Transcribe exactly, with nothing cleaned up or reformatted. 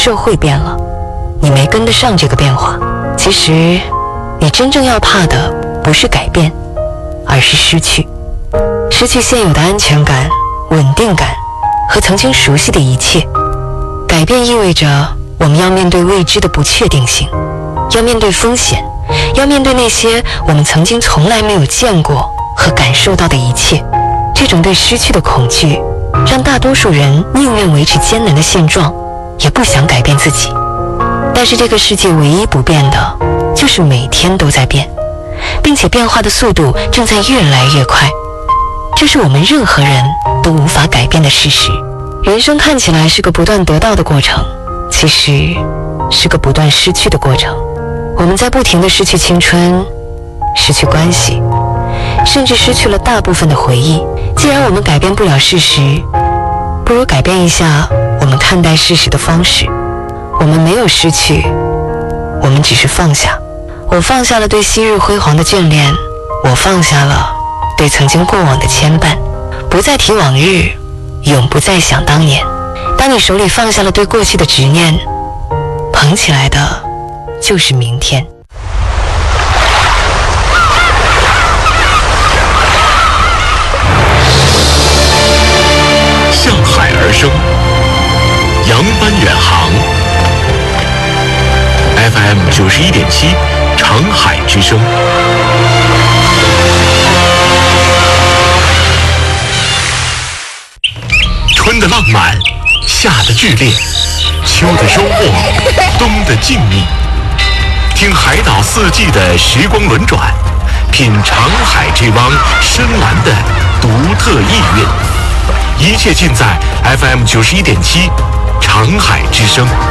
社会变了，你没跟得上这个变化。其实你真正要怕的不是改变，而是失去。失去现有的安全感、稳定感和曾经熟悉的一切。改变意味着我们要面对未知的不确定性，要面对风险，要面对那些我们曾经从来没有见过和感受到的一切。这种对失去的恐惧让大多数人宁愿维持艰难的现状，也不想改变自己。但是这个世界唯一不变的就是每天都在变，并且变化的速度正在越来越快，这是我们任何人都无法改变的事实。人生看起来是个不断得到的过程，其实是个不断失去的过程。我们在不停地失去青春，失去关系，甚至失去了大部分的回忆。既然我们改变不了事实，不如改变一下我们看待事实的方式。我们没有失去，我们只是放下。我放下了对昔日辉煌的眷恋，我放下了对曾经过往的牵绊，不再提往日，永不再想当年。当你手里放下了对过去的执念，捧起来的就是明天。 向海而生，扬帆远航。F M 九十一点七，长海之声。春的浪漫，夏的剧烈，秋的收获，冬的静谧。听海岛四季的时光轮转，品长海这汪深蓝的独特意蕴。一切尽在 F M 九十一点七，长海之声。